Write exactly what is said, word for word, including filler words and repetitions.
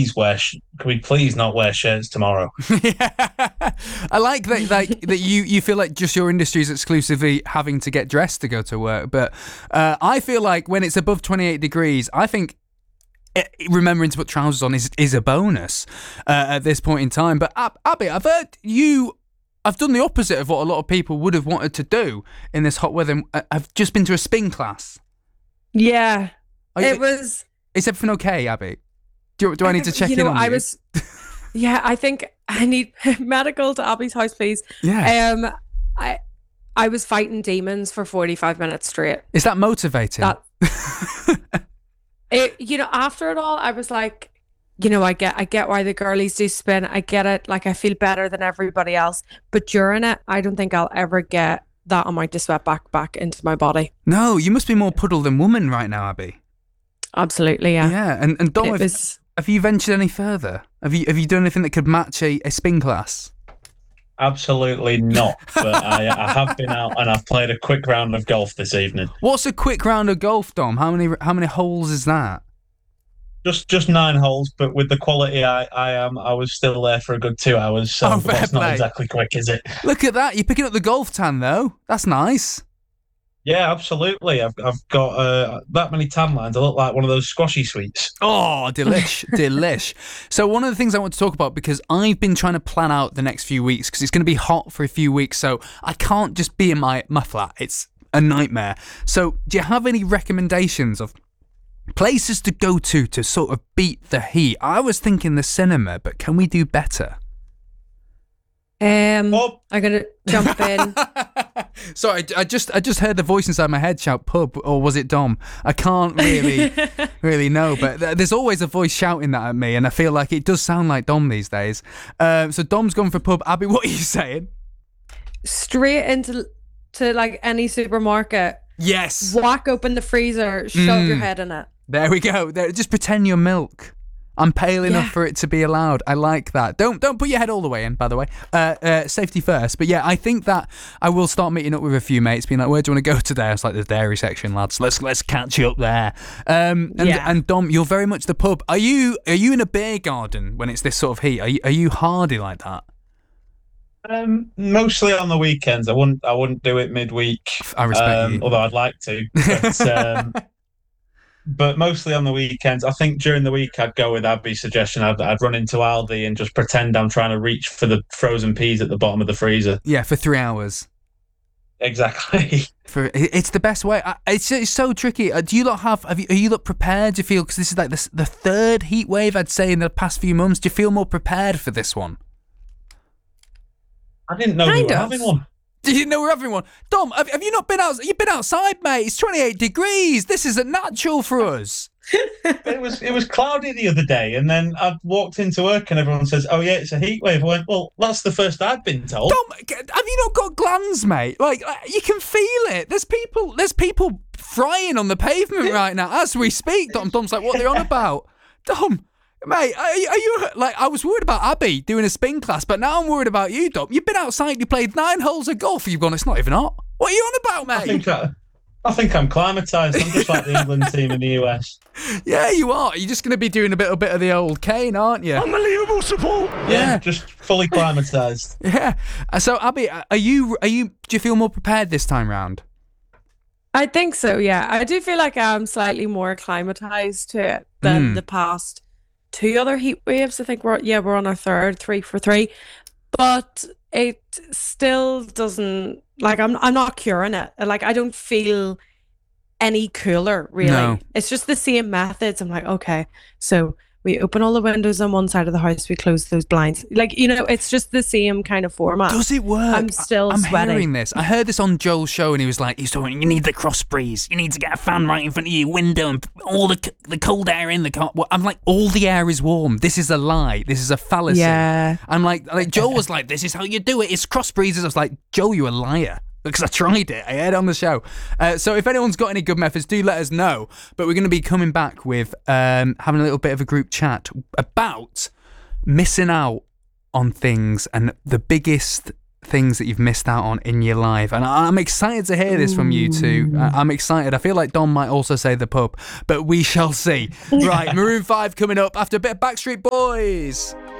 please wear? Sh- can we please not wear shirts tomorrow? Yeah. I like that. Like that you you feel like just your industry is exclusively having to get dressed to go to work, but uh, I feel like when it's above twenty-eight degrees, I think remembering to put trousers on is is a bonus uh, at this point in time. But Ab- Abby, I've heard you. I've done the opposite of what a lot of people would have wanted to do in this hot weather. I've just been to a spin class. Yeah, Are it you, was. Is everything okay, Abby? Do, do I need to check you know, in on I you? was. Yeah, I think I need medical to Abby's house, please. Yeah. Um, I I was fighting demons for forty-five minutes straight. Is that motivating? That, it, you know, after it all, I was like, you know, I get, I get why the girlies do spin. I get it. Like, I feel better than everybody else. But during it, I don't think I'll ever get that amount of sweat back back into my body. No, you must be more puddle than woman right now, Abby. Absolutely, yeah. Yeah, and and Dom, It have, was- have you ventured any further? Have you have you done anything that could match a, a spin class? Absolutely not. But I, I have been out and I've played a quick round of golf this evening. What's a quick round of golf, Dom? How many how many holes is that? Just just nine holes, but with the quality I, I am, I was still there for a good two hours. So Oh, fair that's not play. exactly quick, is it? Look at that! You're picking up the golf tan, though. That's nice. Yeah, absolutely. I've I've got uh, that many tan lines. I look like one of those squashy sweets. Oh, delish, delish. So one of the things I want to talk about, because I've been trying to plan out the next few weeks, because it's going to be hot for a few weeks, so I can't just be in my, my flat. It's a nightmare. So do you have any recommendations of places to go to to sort of beat the heat? I was thinking the cinema, but can we do better? Um, Pub. I'm gonna jump in. Sorry, I just I just heard the voice inside my head shout pub, or was it Dom? I can't really really know, but th- there's always a voice shouting that at me, and I feel like it does sound like Dom these days. Um, so Dom's gone for pub. Abby, what are you saying? Straight into to like any supermarket. Yes. Whack open the freezer, shove Mm. your head in it. There we go. There, just pretend you're milk. I'm pale enough Yeah. for it to be allowed. I like that. Don't don't put your head all the way in, by the way. Uh, uh, safety first. But yeah, I think that I will start meeting up with a few mates, being like, "Where do you want to go today?" It's like the dairy section, lads. Let's let's catch you up there. Um, and, Yeah. and Dom, you're very much the pub. Are you are you in a beer garden when it's this sort of heat? Are you are you hardy like that? Um, mostly on the weekends. I wouldn't I wouldn't do it midweek. I respect um, you. Although I'd like to. But, um, but mostly on the weekends. I think during the week I'd go with Abby's suggestion. I'd, I'd run into Aldi and just pretend I'm trying to reach for the frozen peas at the bottom of the freezer. Yeah, for three hours. Exactly. For it- it's the best way. I- It's it's so tricky. Uh, do you lot have? Have you? Are you lot prepared? Do you feel? Because this is like the the third heat wave I'd say in the past few months. Do you feel more prepared for this one? I didn't know we Kind were of. having one. Do you know we're having one? Dom, have, have you not been out? You've been outside, mate. It's twenty-eight degrees. This isn't natural for us. It was it was cloudy the other day, and then I walked into work, and everyone says, "Oh yeah, it's a heat wave." I went, "Well, that's the first I've been told." Dom, g- have you not got glands, mate? Like, like, you can feel it. There's people. There's people frying on the pavement right now as we speak. Dom, Dom's like, what they're on about? Dom, mate, are, you- are you like? I was worried about Abby doing a spin class, but now I'm worried about you, Dom. You've been outside. You played nine holes of golf. You've gone. It's not even hot. What are you on about, mate? I think I, I think I'm climatised. I'm just like the England team in the U S. Yeah, you are. You're just going to be doing a little bit of the old cane, aren't you? Unbelievable support. Yeah, Yeah. just fully climatised. Yeah. Uh, So, Abby, are you? Are you? Do you feel more prepared this time round? I think so, yeah. I do feel like I'm slightly more acclimatized to it than Mm. the past two other heat waves. I think we're yeah, we're on our third, three for three. But it still doesn't like I'm I'm not curing it. Like I don't feel any cooler really. No. It's just the same methods. I'm like, okay, so we open all the windows on one side of the house, we close those blinds. Like, you know, it's just the same kind of format. Does it work? I'm still I'm sweating. hearing this. I heard this on Joel's show, and he was like, he's talking. You need the cross breeze. You need to get a fan right in front of your window, and all the c- the cold air in the car. Well, I'm like, all the air is warm. This is a lie. This is a fallacy. Yeah. I'm like, like Joel was like, this is how you do it. It's cross breezes. I was like, Joel, you a liar. Because I tried it. I heard it on the show. Uh, so if anyone's got any good methods, do let us know. But we're going to be coming back with um, having a little bit of a group chat about missing out on things and the biggest things that you've missed out on in your life? And I'm excited to hear this from you two. I'm excited. I feel like Dom might also say the pub, but we shall see. Right, Maroon five coming up after a bit of Backstreet Boys.